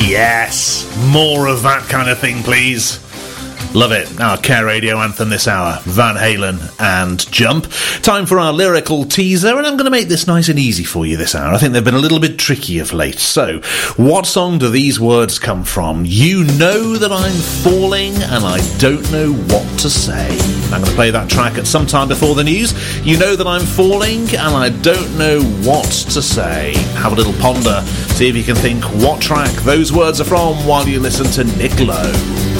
Yes, more of that kind of thing, please. Love it. Our Care Radio anthem this hour, Van Halen and Jump. Time for our lyrical teaser, and I'm going to make this nice and easy for you this hour. I think they've been a little bit tricky of late. So, what song do these words come from? You know that I'm falling and I don't know what to say. I'm going to play that track at some time before the news. You know that I'm falling and I don't know what to say. Have a little ponder. See if you can think what track those words are from while you listen to Nick Lowe.